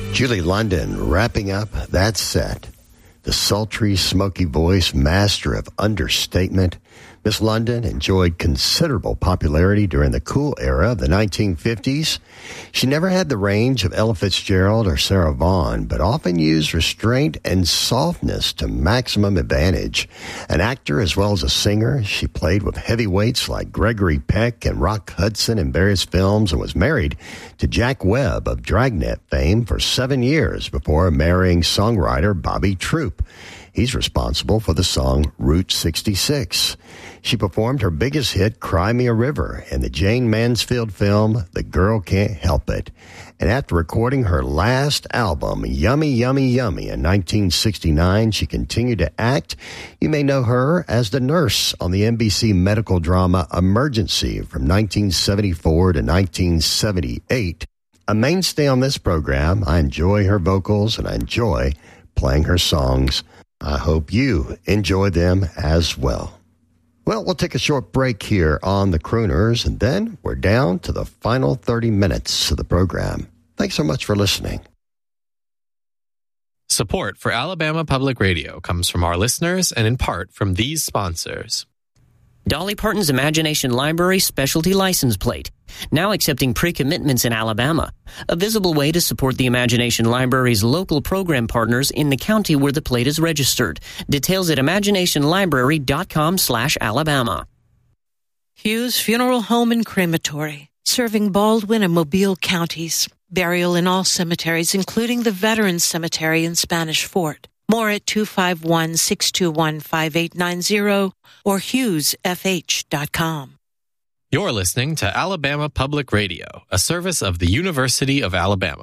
Julie London wrapping up that set. The sultry, smoky voice, master of understatement. Miss London enjoyed considerable popularity during the cool era of the 1950s. She never had the range of Ella Fitzgerald or Sarah Vaughan, but often used restraint and softness to maximum advantage. An actor as well as a singer, she played with heavyweights like Gregory Peck and Rock Hudson in various films and was married to Jack Webb of Dragnet fame for 7 years before marrying songwriter Bobby Troup. He's responsible for the song Route 66. She performed her biggest hit, Cry Me a River, in the Jane Mansfield film, The Girl Can't Help It. And after recording her last album, Yummy, Yummy, Yummy, in 1969, she continued to act. You may know her as the nurse on the NBC medical drama Emergency from 1974 to 1978. A mainstay on this program, I enjoy her vocals and I enjoy playing her songs. I hope you enjoy them as well. Well, we'll take a short break here on the Crooners, and then we're down to the final 30 minutes of the program. Thanks so much for listening. Support for Alabama Public Radio comes from our listeners and in part from these sponsors. Dolly Parton's Imagination Library Specialty License Plate, now accepting pre-commitments in Alabama. A visible way to support the Imagination Library's local program partners in the county where the plate is registered. Details at imaginationlibrary.com/Alabama. Hughes Funeral Home and Crematory, serving Baldwin and Mobile counties. Burial in all cemeteries, including the Veterans Cemetery in Spanish Fort. More at 251-621-5890 or HughesFH.com. You're listening to Alabama Public Radio, a service of the University of Alabama.